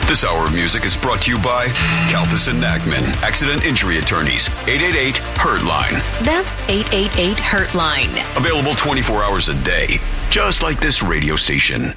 This hour of music is brought to you by Kalfas and Nachman, Accident Injury Attorneys, 888-HURT-LINE. That's 888-HURT-LINE. Available 24 hours a day, just like this radio station.